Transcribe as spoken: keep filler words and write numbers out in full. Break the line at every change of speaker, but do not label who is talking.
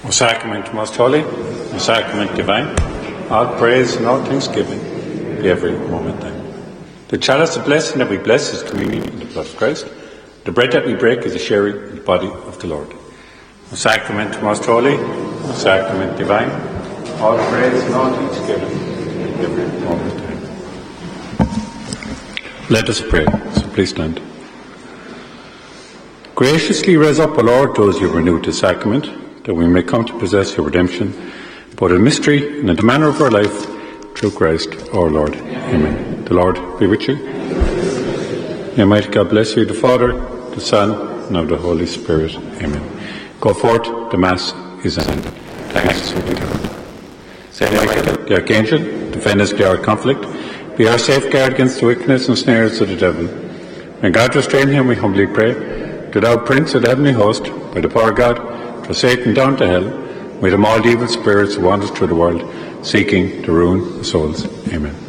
O sacrament most holy, O sacrament divine, all praise and all thanksgiving be every moment thine. The chalice of blessing that we bless is communion in the blood of Christ. The bread that we break is a sharing in the body of the Lord. O sacrament most holy, O sacrament divine, all praise and all thanksgiving be every moment thine. Let us pray. So please stand. Graciously raise up, O Lord, those you renewed to sacrament, that we may come to possess your redemption, both in mystery and in the manner of our life, through Christ our Lord. Amen. The Lord be with you. May Almighty God bless you, the Father, the Son, and of the Holy Spirit. Amen. Go forth, the Mass is ended. Thanks be to God. Saint Michael, the Archangel, defend us in our conflict. Be our safeguard against the wickedness and snares of the devil. May God restrain him, we humbly pray. Do thou, Prince of the heavenly host, by the power of God, throw Satan down to hell, with him all the evil spirits who wander through the world, seeking to ruin the souls. Amen.